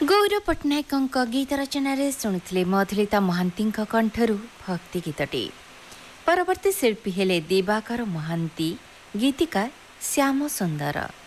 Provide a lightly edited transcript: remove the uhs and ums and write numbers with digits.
गौरव पट्टनायक गीत रचन शुणुले मधुलिता महांती कंठरू भक्ति गीतटी। परवर्ती शिल्पी हेले दिवाकर महांती, गीतिकार श्याम सुंदर।